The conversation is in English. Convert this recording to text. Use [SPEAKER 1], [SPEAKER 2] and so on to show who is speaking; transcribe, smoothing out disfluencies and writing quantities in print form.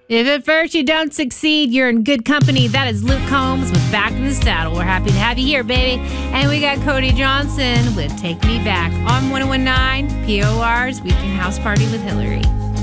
[SPEAKER 1] If at first you don't succeed, you're in good company. That is Luke Combs with Back in the Saddle. We're happy to have you here, baby. And we got Cody Johnson with Take Me Back on 1019 POR's Weekend House Party with Hillary.